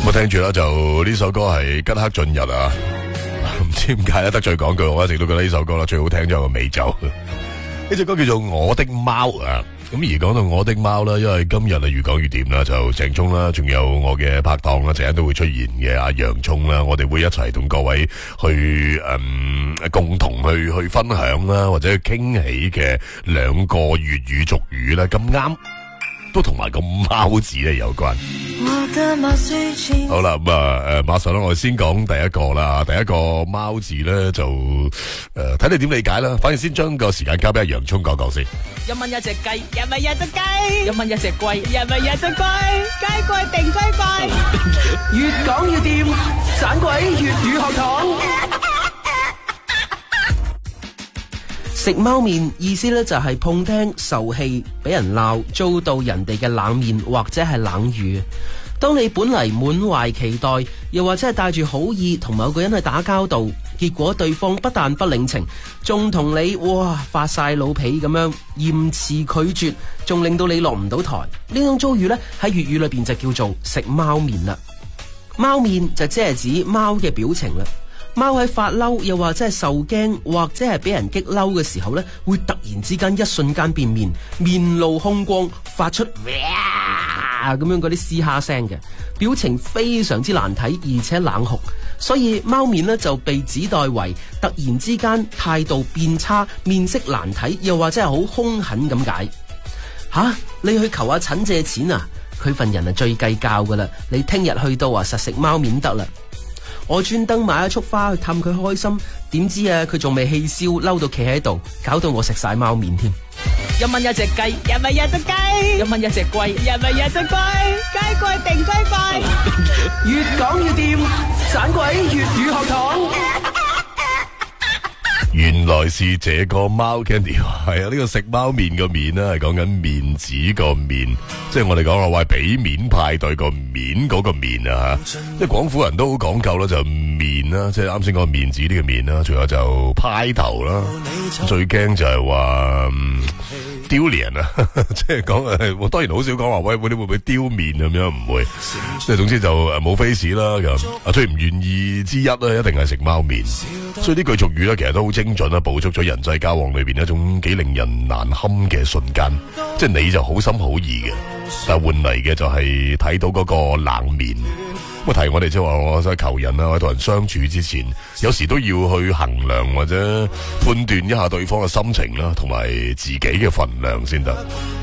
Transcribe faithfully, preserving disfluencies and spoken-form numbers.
我聽住啦，就呢首歌係吉克雋逸啊，唔知點解咧得罪講句，我一直都覺得呢首歌啦最好聽，就係個尾奏。呢隻歌叫做《我的貓》啊。咁而講到我的貓啦，因為今日啊越講越掂啦，就鄭聰啦，仲有我嘅拍檔啦，陣間都會出現嘅阿洋蔥啦，我哋會一齊同各位去嗯共同去去分享啦，或者去傾起嘅兩個粵語俗語啦，咁啱都同埋個貓字咧有關。好啦，咁啊誒，馬上啦，我哋先講第一個啦，第一個貓字咧就誒睇、呃、你點理解啦，反正先將個時間交俾阿洋蔥講講先。 一蚊一隻雞，一蚊一隻雞，一蚊一隻龜，一蚊一隻龜，雞貴定龜貴，越講越掂，盞鬼粵語學堂。食貓面意思咧就係碰聽受氣，俾人鬧，遭到人哋嘅冷面或者係冷語。當你本嚟滿懷期待，又或者係帶住好意同某個人去打交道，結果對方不但不領情，仲同你哇發晒老脾咁樣嚴詞拒絕，仲令到你落唔到台。呢種遭遇呢，喺粵語裏邊就叫做食貓面啦。貓面就即係指貓嘅表情啦。貓喺發嬲，又或者係受驚，或者係俾人激嬲嘅時候呢，會突然之間一瞬間變面，面露凶光，發出咁樣嗰啲嘶哈聲嘅表情，非常之難睇，而且冷酷。所以貓面呢就被指代為突然之間態度變差，面色難睇，又或者係好凶狠咁解。吓、啊，你去求阿陳借錢啊？佢份人係最計較噶啦，你聽日去到啊實食貓面得啦。我專登買一束花去氹佢開心，點知啊佢仲未氣消，嬲到企喺度，搞到我食晒貓面添。一蚊一隻雞，一蚊一隻雞，一蚊一隻龜，一蚊一隻龜，雞貴定龜貴，越講越掂，盞鬼粵語學堂。 原來是這個貓 Candy 係啊，呢、這個食貓面個面啦，係講緊面子個面，即係我哋講話喂俾面派對個面嗰個面啊吓，即係廣府人都好講究啦，就面啦，即係啱先講面子呢個面啦，仲有就派頭啦，最驚就係話丟臉啊，即係講誒，我當然好少講話喂，你會唔會丟面咁樣？唔會，即係總之就誒冇 face 啦咁，啊最唔願意之一咧，一定係食貓面，所以呢句俗語咧，其實都好精準啦，捕捉咗人際交往裏邊一種幾令人難堪嘅瞬間，即係你就好心好意嘅，但係換嚟嘅就係睇到嗰個冷面。咁啊提我哋即係話我喺求人啊，或者同人相處之前，有時都要去衡量或者判斷一下對方嘅心情啦，同埋自己嘅份量先得。